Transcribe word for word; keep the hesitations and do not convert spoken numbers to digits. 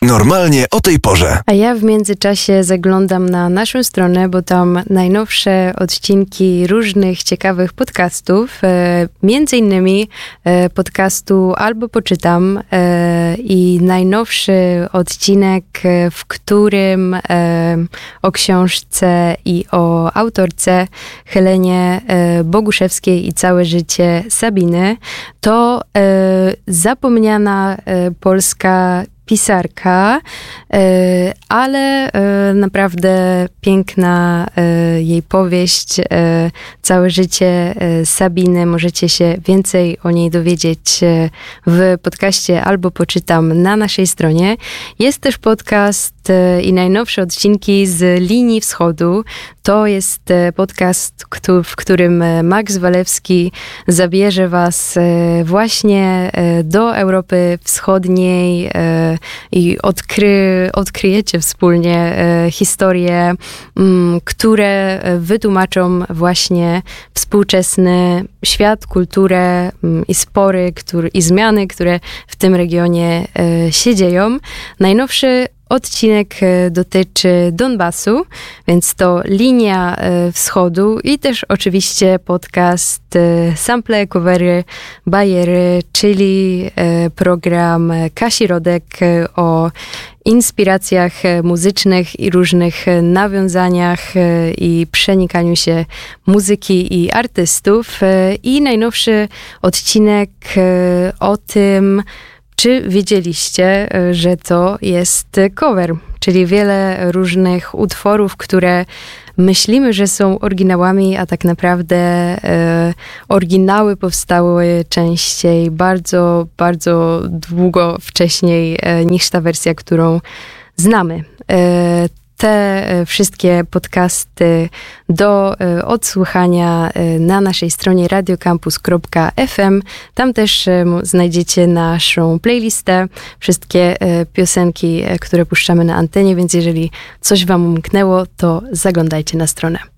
Normalnie o tej porze. A ja w międzyczasie zaglądam na naszą stronę, bo tam najnowsze odcinki różnych ciekawych podcastów, e, między innymi e, podcastu Albo Poczytam e, i najnowszy odcinek, e, w którym e, o książce i o autorce Helenie e, Boguszewskiej i całe życie Sabiny, to e, zapomniana e, polska pisarka, ale naprawdę piękna jej powieść, całe życie Sabiny. Możecie się więcej o niej dowiedzieć w podcaście Albo Poczytam na naszej stronie. Jest też podcast i najnowsze odcinki z Linii Wschodu. To jest podcast, w którym Max Walewski zabierze was właśnie do Europy Wschodniej i odkry, odkryjecie wspólnie historie, które wytłumaczą właśnie współczesny świat, kulturę i spory który, i zmiany, które w tym regionie się dzieją. Najnowszy odcinek dotyczy Donbasu, więc to Linia Wschodu i też oczywiście podcast Sample, Covery, Bajery, czyli program Kasi Rodek o inspiracjach muzycznych i różnych nawiązaniach i przenikaniu się muzyki i artystów. I najnowszy odcinek o tym, czy wiedzieliście, że to jest cover, czyli wiele różnych utworów, które myślimy, że są oryginałami, a tak naprawdę e, oryginały powstały częściej bardzo, bardzo długo wcześniej e, niż ta wersja, którą znamy. E, Te wszystkie podcasty do odsłuchania na naszej stronie radiocampus kropka ef em. Tam też znajdziecie naszą playlistę, wszystkie piosenki, które puszczamy na antenie, więc jeżeli coś wam umknęło, to zaglądajcie na stronę.